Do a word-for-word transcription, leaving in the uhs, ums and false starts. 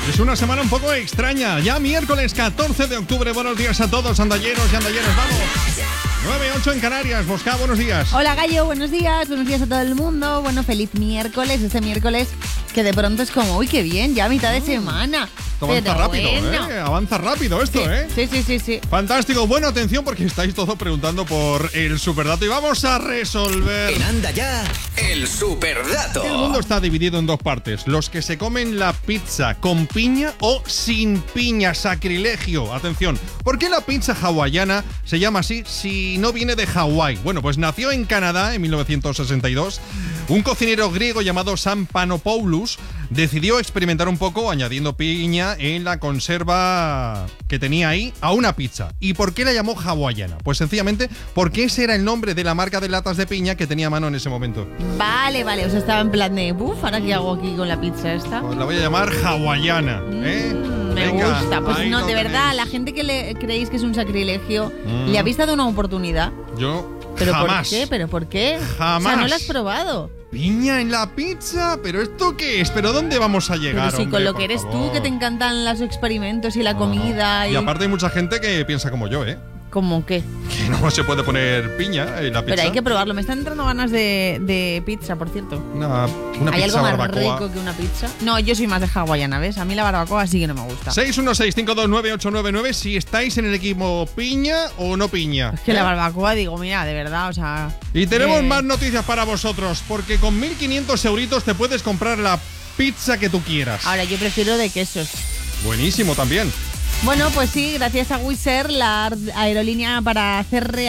Es una semana un poco extraña. Ya miércoles catorce de octubre. Buenos días a todos, andalleros y andalleras. Vamos. nueve ocho en Canarias. Bosca, buenos días. Hola, Gallo. Buenos días. Buenos días a todo el mundo. Bueno, feliz miércoles. Este miércoles que de pronto es como, uy, qué bien, ya a mitad de semana. Esto avanza Pero rápido, bueno. ¿eh? Avanza rápido esto, Sí, ¿eh? sí, sí, sí, sí. Fantástico. Bueno, atención porque estáis todos preguntando por el superdato y vamos a resolver. En Anda Ya, el superdato. El mundo está dividido en dos partes. Los que se comen la pizza con piña o sin piña. Sacrilegio. Atención. ¿Por qué la pizza hawaiana se llama así si no viene de Hawái? Bueno, pues nació en Canadá en mil novecientos sesenta y dos. Un cocinero griego llamado Sam Panopoulos decidió experimentar un poco añadiendo piña en la conserva que tenía ahí a una pizza. ¿Y por qué la llamó hawaiana? Pues sencillamente porque ese era el nombre de la marca de latas de piña que tenía a mano en ese momento. Vale, vale. O sea, estaba en plan de, buf, ¿ahora qué hago aquí con la pizza esta? Pues la voy a llamar hawaiana, ¿eh? Mm, me Venga, gusta. Pues ahí no, lo de verdad, a tenéis. la gente que le creéis que es un sacrilegio, Mm. ¿le habéis dado una oportunidad? Yo ¿Pero jamás. por qué? ¿Pero por qué? Jamás. O sea, ¿no la has probado? Piña en la pizza, ¿pero esto qué es? ¿Pero dónde vamos a llegar? Pero si hombre, con lo por que eres favor? tú, que te encantan los experimentos y la No, comida no. y... Y aparte hay mucha gente que piensa como yo, ¿eh? ¿Cómo qué? Que no se puede poner piña en la pizza. Pero hay que probarlo. Me están entrando ganas de, de pizza, por cierto. Una, una ¿Hay pizza algo más barbacoa. rico que una pizza? No, yo soy más de hawaiana, ¿ves? A mí la barbacoa sí que no me gusta. seis uno seis cinco dos nueve ocho nueve nueve si estáis en el equipo piña o no piña. Es que ¿eh? la barbacoa, digo, mira, de verdad, o sea... Y tenemos eh, más noticias para vosotros, porque con mil quinientos euritos te puedes comprar la pizza que tú quieras. Ahora, yo prefiero de quesos. Buenísimo también. Bueno, pues sí, gracias a Wizz Air, la aerolínea para hacer